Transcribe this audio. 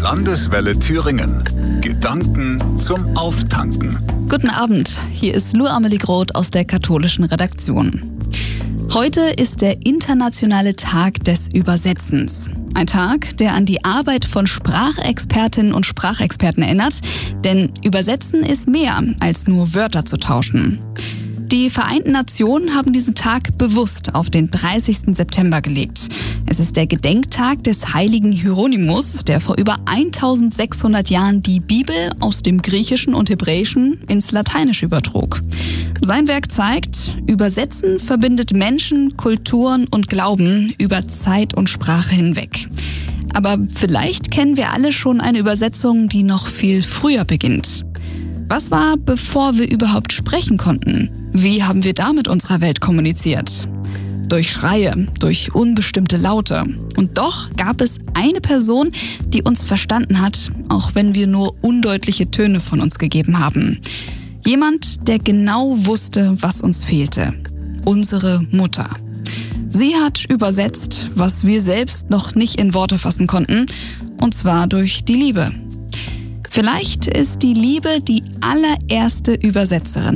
Landeswelle Thüringen. Gedanken zum Auftanken. Guten Abend, hier ist Lou Amelie Groth aus der katholischen Redaktion. Heute ist der internationale Tag des Übersetzens. Ein Tag, der an die Arbeit von Sprachexpertinnen und Sprachexperten erinnert, denn Übersetzen ist mehr als nur Wörter zu tauschen. Die Vereinten Nationen haben diesen Tag bewusst auf den 30. September gelegt. Es ist der Gedenktag des heiligen Hieronymus, der vor über 1600 Jahren die Bibel aus dem Griechischen und Hebräischen ins Lateinische übertrug. Sein Werk zeigt, Übersetzen verbindet Menschen, Kulturen und Glauben über Zeit und Sprache hinweg. Aber vielleicht kennen wir alle schon eine Übersetzung, die noch viel früher beginnt. Was war, bevor wir überhaupt sprechen konnten? Wie haben wir da mit unserer Welt kommuniziert? Durch Schreie, durch unbestimmte Laute. Und doch gab es eine Person, die uns verstanden hat, auch wenn wir nur undeutliche Töne von uns gegeben haben. Jemand, der genau wusste, was uns fehlte. Unsere Mutter. Sie hat übersetzt, was wir selbst noch nicht in Worte fassen konnten, und zwar durch die Liebe. Vielleicht ist die Liebe die allererste Übersetzerin.